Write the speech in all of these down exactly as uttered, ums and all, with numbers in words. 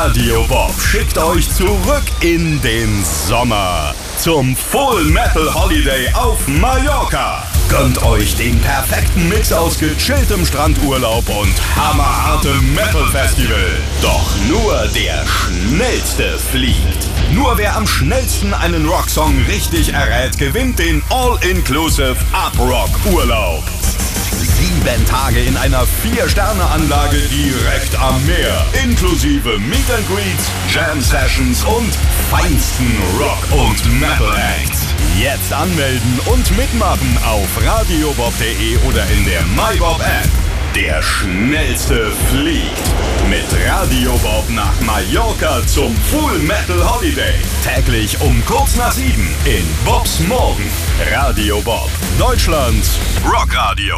Radio Bob schickt euch zurück in den Sommer zum Full Metal Holiday auf Mallorca. Gönnt euch den perfekten Mix aus gechilltem Strandurlaub und hammerhartem Metal Festival. Doch nur der Schnellste fliegt. Nur wer am schnellsten einen Rocksong richtig errät, gewinnt den All-Inclusive Up-Rock-Urlaub. Sieben Tage in einer Vier-Sterne-Anlage direkt am Meer. Inklusive Meet and Greets, Jam-Sessions und feinsten Rock- und Metal-Acts. Jetzt anmelden und mitmachen auf radiobob punkt de oder in der MyBob-App. Der Schnellste fliegt mit Radio Bob nach Mallorca zum Full Metal Holiday. Täglich um kurz nach sieben in Bobs Morgen. Radio Bob, Deutschlands Rockradio.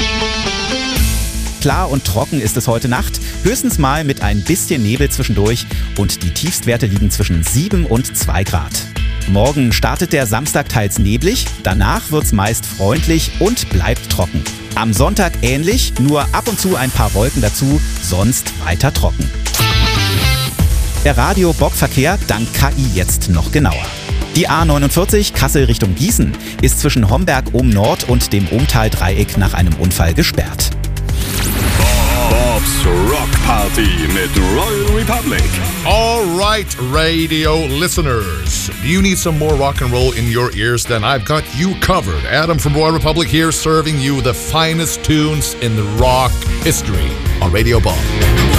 Klar und trocken ist es heute Nacht, höchstens mal mit ein bisschen Nebel zwischendurch und die Tiefstwerte liegen zwischen sieben und zwei Grad. Morgen startet der Samstag teils neblig, danach wird's meist freundlich und bleibt trocken. Am Sonntag ähnlich, nur ab und zu ein paar Wolken dazu, sonst weiter trocken. Der Radio-Bob-Verkehr dank K I jetzt noch genauer. Die A neunundvierzig Kassel Richtung Gießen ist zwischen Homberg ohm Nord und dem Umtal-Dreieck nach einem Unfall gesperrt. Bob's Rock Party mit Royal Republic. All right, radio listeners. Do you need some more rock and roll in your ears? Then I've got you covered. Adam from Royal Republic here, serving you the finest tunes in the rock history on Radio Bob.